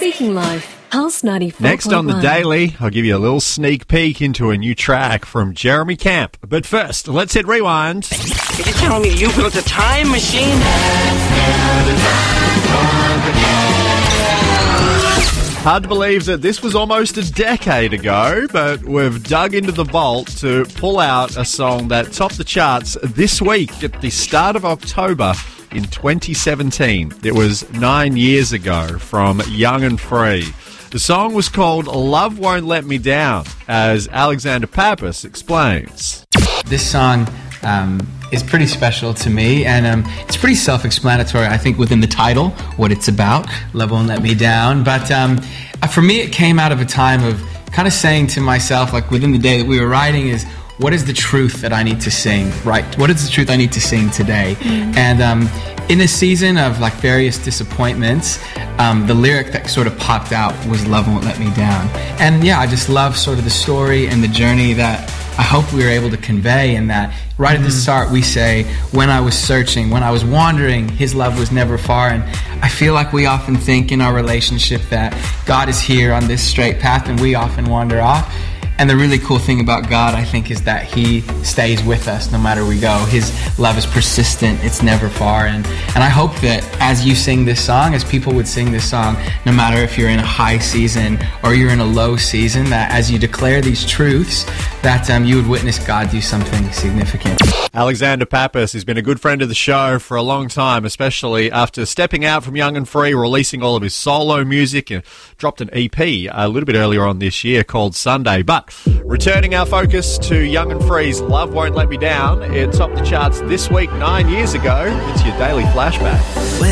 Speaking Life, Pulse 94.1. Next on the Daily, I'll give you a little sneak peek into a new track from Jeremy Camp. But first, let's hit rewind. Are you telling me you built a time machine? Hard to believe that this was almost a decade ago, but we've dug into the vault to pull out a song that topped the charts this week at the start of October in 2017. It was 9 years ago from Young and Free. The song was called Love Won't Let Me Down, as Alexander Pappas explains. This song is pretty special to me, and it's pretty self-explanatory, I think, within the title, what it's about, Love Won't Let Me Down. But for me, it came out of a time of kind of saying to myself, like within the day that we were writing, is what is the truth that I need to sing, right? What is the truth I need to sing today? And in a season of like various disappointments, the lyric that sort of popped out was Love Won't Let Me Down. And yeah, I just love sort of the story and the journey that I hope we were able to convey, in that right at the start we say, when I was searching, when I was wandering, his love was never far. And I feel like we often think in our relationship that God is here on this straight path and we often wander off. And the really cool thing about God, I think, is that he stays with us no matter we go. His love is persistent. It's never far. And I hope that as you sing this song, as people would sing this song, no matter if you're in a high season or you're in a low season, that as you declare these truths, that you would witness God do something significant. Alexander Pappas has been a good friend of the show for a long time, especially after stepping out from Young and Free, releasing all of his solo music, and dropped an EP a little bit earlier on this year called Sunday. But returning our focus to Young and Free's Love Won't Let Me Down, it topped the charts this week 9 years ago. It's your daily flashback.